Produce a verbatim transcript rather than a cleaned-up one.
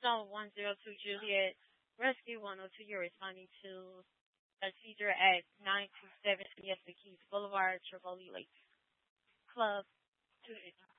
Zone one zero two Juliet, Rescue one oh two. You're responding to a seizure at nine two seven Fiesta Keys Boulevard, Trevoli Lakes Club.